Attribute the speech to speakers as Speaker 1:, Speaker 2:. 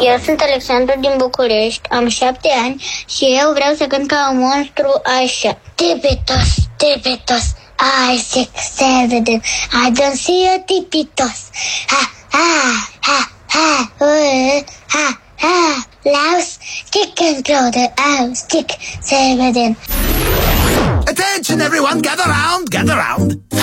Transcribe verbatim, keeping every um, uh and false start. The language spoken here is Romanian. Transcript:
Speaker 1: Eu sunt Alexandru din București, am șapte ani și eu vreau să cânt ca un monstru așa. Tipitos, tipitos, I sick, seven, I don't see a tipitos. Ha, ha, ha, ha, uh, ha, ha, louse, kick and throw the house, kick, seven.
Speaker 2: Attention everyone, gather round, gather round.